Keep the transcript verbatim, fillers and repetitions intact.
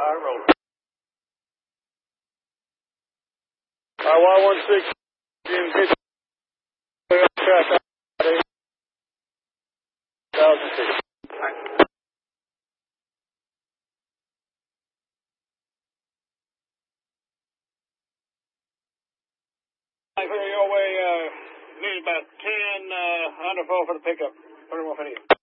I roll. Uh, Y one six, Jim Pitch, track eight thousand feet. I clear your way, uh, need about ten, uh, under four for the pickup. thirty-one fifty.